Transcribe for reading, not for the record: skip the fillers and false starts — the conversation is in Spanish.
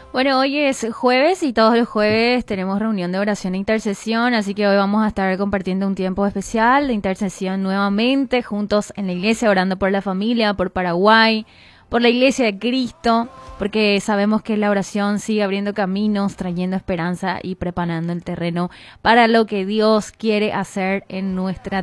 Bueno, hoy es jueves y todos los jueves tenemos reunión de oración e intercesión, así que hoy vamos a estar compartiendo un tiempo especial de intercesión nuevamente juntos en la iglesia, orando por la familia, por Paraguay, por la iglesia de Cristo, porque sabemos que la oración sigue abriendo caminos, trayendo esperanza y preparando el terreno para lo que Dios quiere hacer en nuestra